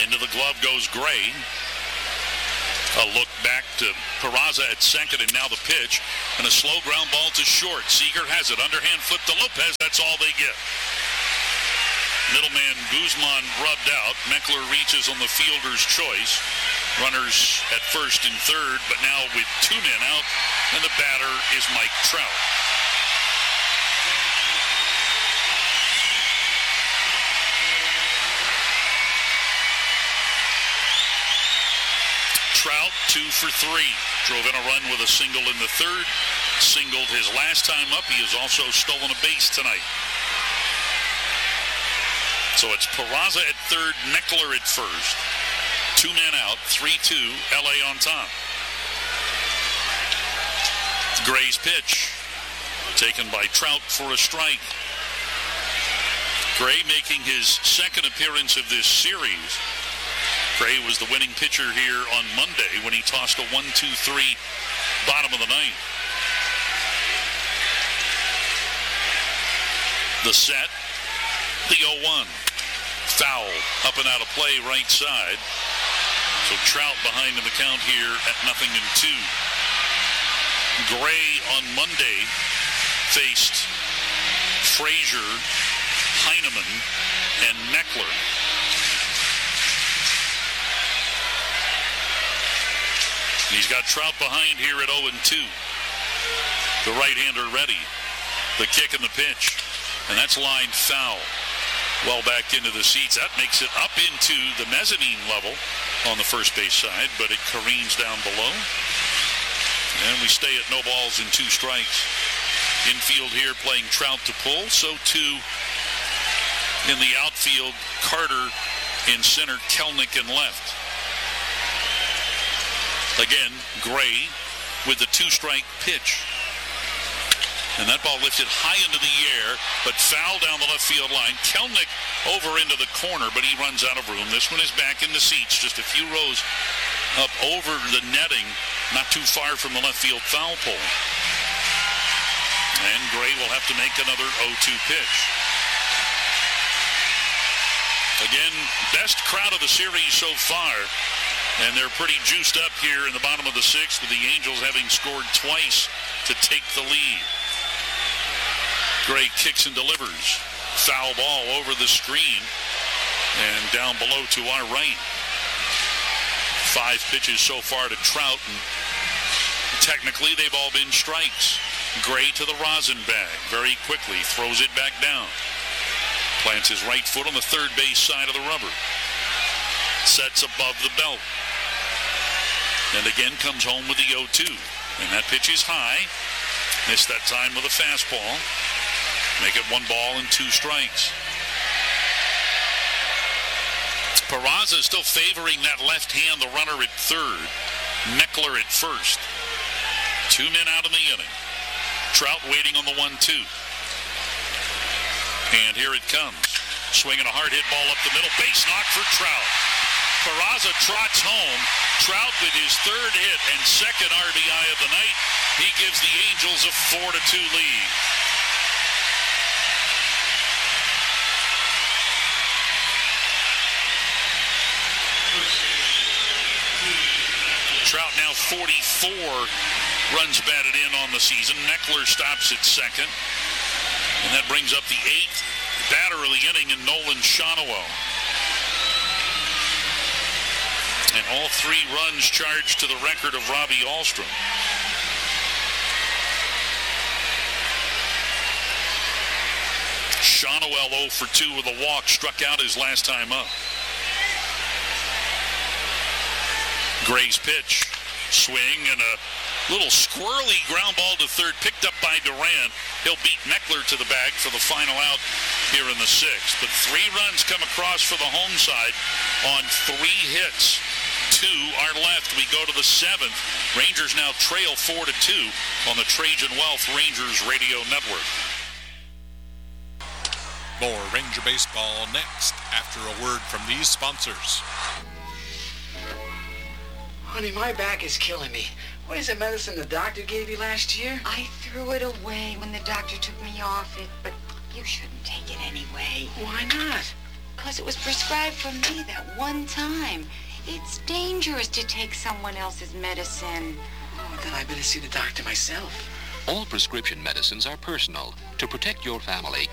Into the glove goes Gray. A look back to Peraza at second, and now the pitch. And a slow ground ball to short. Seager has it. Underhand flip to Lopez. That's all they get. Middleman Guzman rubbed out. Meckler reaches on the fielder's choice. Runners at first and third, but now with 2 men out, and the batter is Mike Trout. Trout 2 for 3. Drove in a run with a single in the third. Singled his last time up. He has also stolen a base tonight. So it's Peraza at third, Meckler at first. 2 men out, 3-2, LA on top. Gray's pitch, taken by Trout for a strike. Gray making his second appearance of this series. Gray was the winning pitcher here on Monday when he tossed a 1-2-3 bottom of the ninth. The set, the 0-1. Foul, up and out of play right side. So Trout behind in the count here at 0-2. Gray on Monday faced Frazier, Heineman, and Meckler. He's got Trout behind here at 0-2. The right-hander ready. The kick and the pitch. And that's lined foul. Well back into the seats. That makes it up into the mezzanine level on the first base side, but it careens down below. And we stay at no balls and 2 strikes. Infield here playing Trout to pull. So too in the outfield, Carter in center, Kelnick in left. Again, Gray with the 2-strike pitch. And that ball lifted high into the air, but foul down the left field line. Kelnick over into the corner, but he runs out of room. This one is back in the seats, just a few rows up over the netting, not too far from the left field foul pole. And Gray will have to make another 0-2 pitch. Again, best crowd of the series so far. And they're pretty juiced up here in the bottom of the 6th, with the Angels having scored twice to take the lead. Gray kicks and delivers. Foul ball over the screen and down below to our right. 5 pitches so far to Trout, and technically they've all been strikes. Gray to the rosin bag very quickly, throws it back down. Plants his right foot on the third base side of the rubber. Sets above the belt. And again comes home with the 0-2. And that pitch is high. Missed that time with a fastball. Make it 1 ball and 2 strikes. Peraza is still favoring that left hand, the runner at third. Meckler at first. 2 men out in the inning. Trout waiting on the 1-2. And here it comes. Swinging a hard hit ball up the middle. Base knock for Trout. Peraza trots home. Trout with his 3rd hit and 2nd RBI of the night. He gives the Angels a 4-2 lead. Trout now 44 runs batted in on the season. Meckler stops at 2nd. And that brings up the 8th batter of the inning in Nolan Shawnuel. And all 3 runs charged to the record of Robbie Ahlstrom. Shawnuel 0 for 2 with a walk, struck out his last time up. Gray's pitch, swing, and a little squirrely ground ball to third, picked up by Duran. He'll beat Meckler to the bag for the final out here in the 6th. But 3 runs come across for the home side on 3 hits. 2 are left. We go to the 7th. Rangers now trail 4-2 on the Trajan Wealth Rangers Radio Network. More Ranger Baseball next after a word from these sponsors. Honey, my back is killing me. What is the medicine the doctor gave you last year? I threw it away when the doctor took me off it, but you shouldn't take it anyway. Why not? because it was prescribed for me that one time. It's dangerous to take someone else's medicine. Oh, then I better see the doctor myself. All prescription medicines are personal. To protect your family,